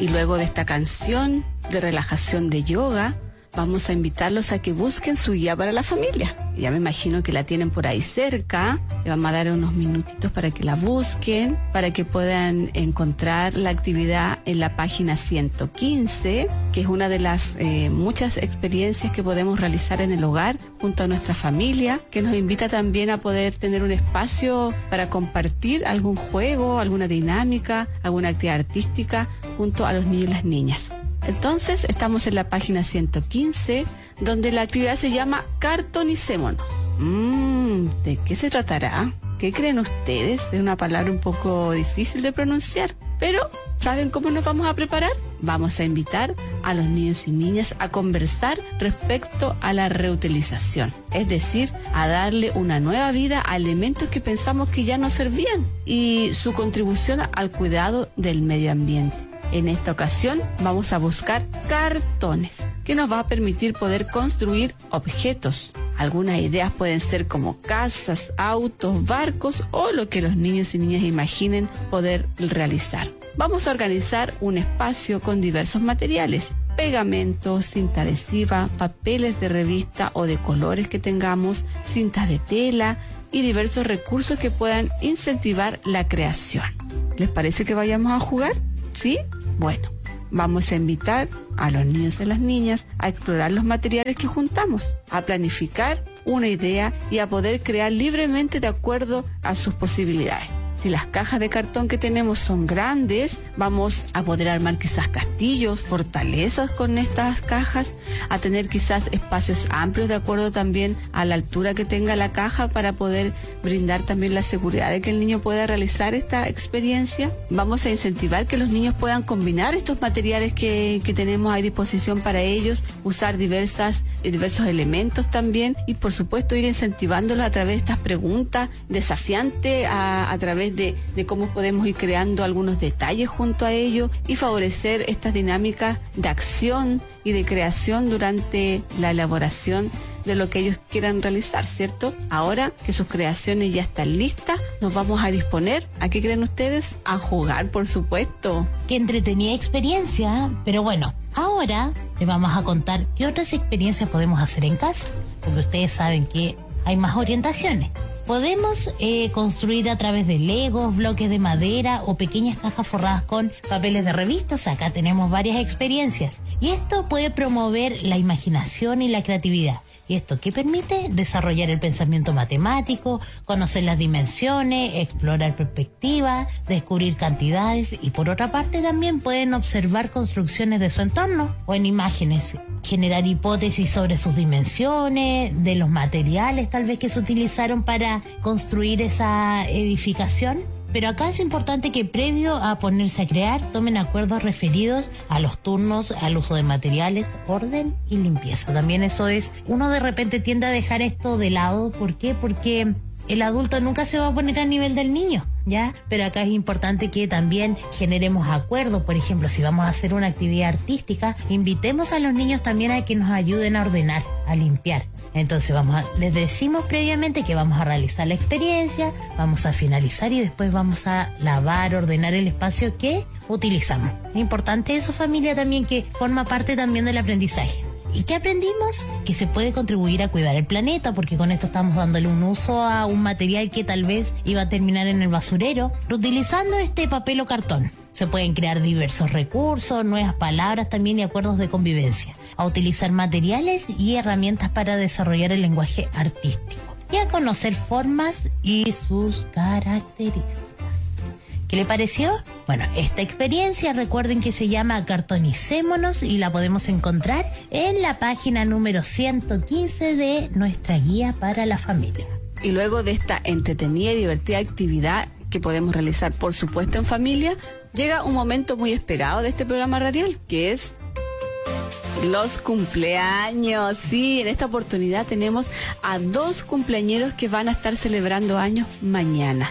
Y luego de esta canción de relajación de yoga, vamos a invitarlos a que busquen su guía para la familia. Ya me imagino que la tienen por ahí cerca. Le vamos a dar unos minutitos para que la busquen, para que puedan encontrar la actividad en la página 115, que es una de las muchas experiencias que podemos realizar en el hogar junto a nuestra familia, que nos invita también a poder tener un espacio para compartir algún juego, alguna dinámica, alguna actividad artística junto a los niños y las niñas. Entonces, estamos en la página 115, donde la actividad se llama Cartonicémonos. ¿De qué se tratará? ¿Qué creen ustedes? Es una palabra un poco difícil de pronunciar, pero ¿saben cómo nos vamos a preparar? Vamos a invitar a los niños y niñas a conversar respecto a la reutilización, es decir, a darle una nueva vida a elementos que pensamos que ya no servían y su contribución al cuidado del medio ambiente. En esta ocasión vamos a buscar cartones, que nos va a permitir poder construir objetos. Algunas ideas pueden ser como casas, autos, barcos o lo que los niños y niñas imaginen poder realizar. Vamos a organizar un espacio con diversos materiales: pegamento, cinta adhesiva, papeles de revista o de colores que tengamos, cintas de tela y diversos recursos que puedan incentivar la creación. ¿Les parece que vayamos a jugar? ¿Sí? Bueno, vamos a invitar a los niños y a las niñas a explorar los materiales que juntamos, a planificar una idea y a poder crear libremente de acuerdo a sus posibilidades. Si las cajas de cartón que tenemos son grandes, vamos a poder armar quizás castillos, fortalezas con estas cajas, a tener quizás espacios amplios de acuerdo también a la altura que tenga la caja para poder brindar también la seguridad de que el niño pueda realizar esta experiencia. Vamos a incentivar que los niños puedan combinar estos materiales que tenemos a disposición para ellos, usar diversos elementos también y por supuesto ir incentivándolos a través de estas preguntas desafiantes, a través de cómo podemos ir creando algunos detalles junto a ellos y favorecer estas dinámicas de acción y de creación durante la elaboración de lo que ellos quieran realizar, ¿cierto? Ahora que sus creaciones ya están listas, nos vamos a disponer, ¿a qué creen ustedes? A jugar, por supuesto. Qué entretenida experiencia, pero bueno, ahora les vamos a contar qué otras experiencias podemos hacer en casa, porque ustedes saben que hay más orientaciones. Podemos construir a través de legos, bloques de madera o pequeñas cajas forradas con papeles de revistas. Acá tenemos varias experiencias. Y esto puede promover la imaginación y la creatividad. ¿Y esto qué permite? Desarrollar el pensamiento matemático, conocer las dimensiones, explorar perspectivas, descubrir cantidades y por otra parte también pueden observar construcciones de su entorno o en imágenes, generar hipótesis sobre sus dimensiones, de los materiales tal vez que se utilizaron para construir esa edificación. Pero acá es importante que previo a ponerse a crear tomen acuerdos referidos a los turnos, al uso de materiales, orden y limpieza. También eso es, uno de repente tiende a dejar esto de lado. ¿Por qué? Porque el adulto nunca se va a poner a nivel del niño, ¿ya? Pero acá es importante que también generemos acuerdos. Por ejemplo, si vamos a hacer una actividad artística, invitemos a los niños también a que nos ayuden a ordenar, a limpiar. Entonces les decimos previamente que vamos a realizar la experiencia, vamos a finalizar y después vamos a lavar, ordenar el espacio que utilizamos. Es importante eso, familia, también, que forma parte también del aprendizaje. ¿Y qué aprendimos? Que se puede contribuir a cuidar el planeta, porque con esto estamos dándole un uso a un material que tal vez iba a terminar en el basurero, reutilizando este papel o cartón. Se pueden crear diversos recursos, nuevas palabras también y acuerdos de convivencia, a utilizar materiales y herramientas para desarrollar el lenguaje artístico y a conocer formas y sus características. ¿Qué le pareció? Bueno, esta experiencia recuerden que se llama Cartonicémonos y la podemos encontrar en la página número 115 de nuestra guía para la familia. Y luego de esta entretenida y divertida actividad que podemos realizar, por supuesto, en familia, llega un momento muy esperado de este programa radial, que es los cumpleaños. Sí, en esta oportunidad tenemos a 2 cumpleañeros que van a estar celebrando años mañana.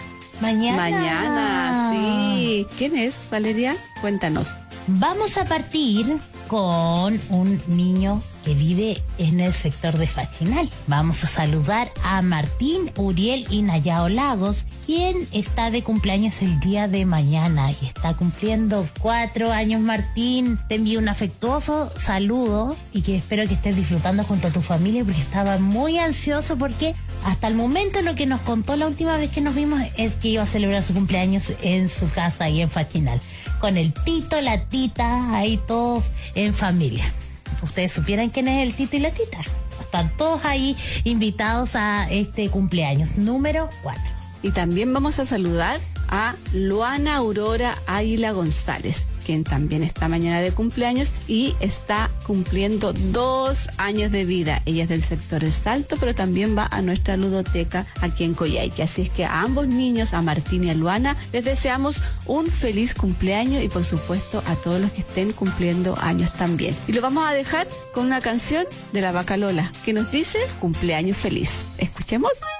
Mañana, sí. ¿Quién es, Valeria? Cuéntanos. Vamos a partir con un niño que vive en el sector de Fachinal. Vamos a saludar a Martín, Uriel y Nayao Lagos, quien está de cumpleaños el día de mañana y está cumpliendo 4 años. Martín, te envío un afectuoso saludo y que espero que estés disfrutando junto a tu familia, porque estaba muy ansioso, porque hasta el momento lo que nos contó la última vez que nos vimos es que iba a celebrar su cumpleaños en su casa ahí en Fachinal, con el Tito, la Tita, ahí todos en familia. Ustedes supieran quién es el Tito y la Tita. Están todos ahí invitados a este cumpleaños número 4. Y también vamos a saludar a Luana Aurora Águila González, quien también está mañana de cumpleaños y está cumpliendo 2 años de vida. Ella es del sector de Salto, pero también va a nuestra ludoteca aquí en Coyhaique. Así es que a ambos niños, a Martín y a Luana, les deseamos un feliz cumpleaños y por supuesto a todos los que estén cumpliendo años también. Y lo vamos a dejar con una canción de la Vaca Lola que nos dice cumpleaños feliz. Escuchemos.